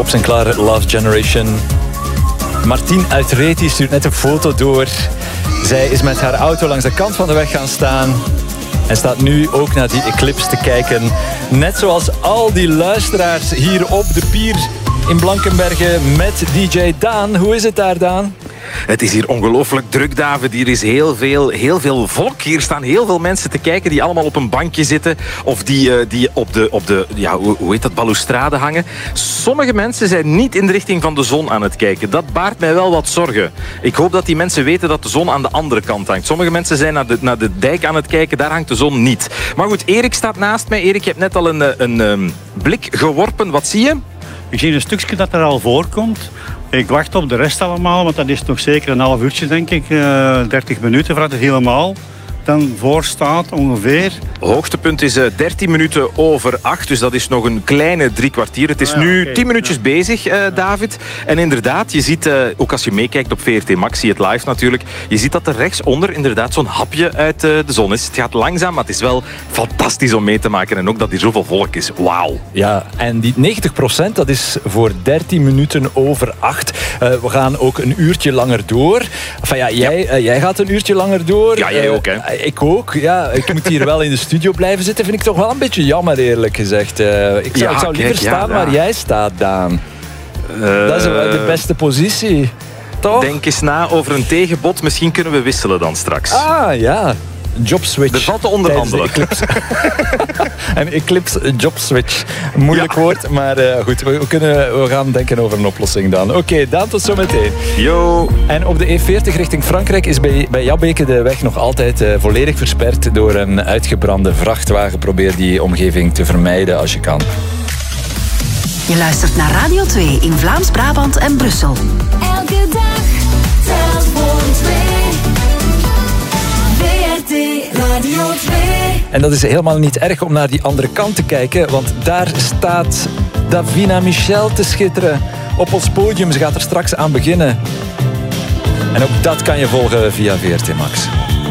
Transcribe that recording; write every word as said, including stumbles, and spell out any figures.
Bob Sinclair, Love Generation. Martien uit Reti stuurt net een foto door. Zij is met haar auto langs de kant van de weg gaan staan. En staat nu ook naar die eclipse te kijken. Net zoals al die luisteraars hier op de pier in Blankenberge met D J Daan. Hoe is het daar, Daan? Het is hier ongelooflijk druk, David. Hier is heel veel, heel veel volk. Hier staan heel veel mensen te kijken die allemaal op een bankje zitten. Of die, uh, die op de, op de ja, hoe, hoe heet dat, balustrade hangen. Sommige mensen zijn niet in de richting van de zon aan het kijken. Dat baart mij wel wat zorgen. Ik hoop dat die mensen weten dat de zon aan de andere kant hangt. Sommige mensen zijn naar de, naar de dijk aan het kijken. Daar hangt de zon niet. Maar goed, Erik staat naast mij. Erik, je hebt net al een, een, een blik geworpen. Wat zie je? Ik zie een stukje dat er al voorkomt. Ik wacht op de rest allemaal, want dat is nog zeker een half uurtje, denk ik. Uh, dertig minuten voordat het helemaal dan voor staat, ongeveer. Hoogtepunt is uh, dertien minuten over acht, dus dat is nog een kleine drie kwartier. Het is ah, ja, nu okay. tien minuutjes ja. bezig, uh, David. En inderdaad, je ziet, uh, ook als je meekijkt op V R T Max, zie je het live natuurlijk, je ziet dat er rechtsonder inderdaad zo'n hapje uit uh, de zon is. Het gaat langzaam, maar het is wel fantastisch om mee te maken. En ook dat hier zoveel volk is. Wauw. Ja, en die negentig procent, dat is voor dertien minuten over acht. Uh, we gaan ook een uurtje langer door. Enfin, ja, jij, ja. Uh, jij gaat een uurtje langer door. Ja, jij ook, hè. Uh, Ik ook, ja. Ik moet hier wel in de studio blijven zitten. Vind ik toch wel een beetje jammer, eerlijk gezegd. Uh, ik, zou, ja, ik zou liever kijk, staan ja, waar ja. jij staat, Daan. Uh, dat is wel de beste positie. Toch? Denk eens na over een tegenbod. Misschien kunnen we wisselen dan straks. Ah, ja. Jobswitch. Er valt te onderhandelen. Een eclipse jobswitch. Moeilijk ja. woord, maar uh, goed. We, kunnen, we gaan denken over een oplossing dan. Oké, okay, Daan, tot zometeen. Yo. En op de E veertig richting Frankrijk is bij, bij Jabbeke de weg nog altijd uh, volledig versperd door een uitgebrande vrachtwagen. Probeer die omgeving te vermijden als je kan. Je luistert naar Radio twee in Vlaams-Brabant en Brussel. Elke dag telt voor twee. Radio twee. En dat is helemaal niet erg om naar die andere kant te kijken, want daar staat Davina Michel te schitteren op ons podium. Ze gaat er straks aan beginnen. En ook dat kan je volgen via V R T Max.